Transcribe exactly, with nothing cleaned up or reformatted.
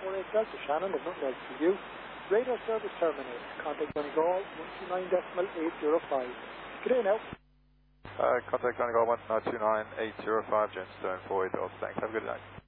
four eight Delta Shannon, there's nothing else to do. Radar service terminated. Contact Donegal one two nine decimal eight zero five. Good day now. Uh, contact Donegal one two nine eight zero five, James Stone four eight Delta. Thanks, have a good night.